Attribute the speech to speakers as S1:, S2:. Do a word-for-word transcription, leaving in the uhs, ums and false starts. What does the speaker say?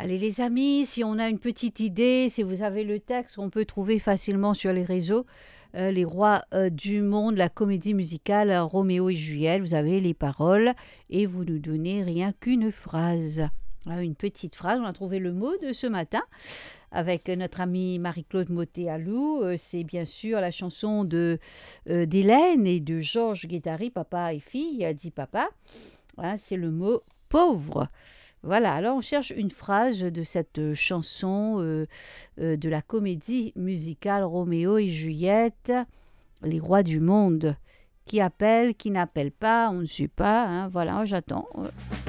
S1: Allez les amis, si on a une petite idée, si vous avez le texte, on peut trouver facilement sur les réseaux euh, Les Rois euh, du Monde, la comédie musicale euh, Roméo et Juliette. Vous avez les paroles et vous nous donnez rien qu'une phrase. Ah, une petite phrase, on a trouvé le mot de ce matin avec notre amie Marie-Claude Motet-Alou. Euh, c'est bien sûr la chanson de, euh, d'Hélène et de Georges Guettari, Papa et fille, dit papa. Hein, c'est le mot pauvre. Voilà, alors on cherche une phrase de cette chanson euh, euh, de la comédie musicale Roméo et Juliette, Les Rois du Monde. Qui appelle, qui n'appelle pas, on ne sait pas. Hein, voilà, j'attends.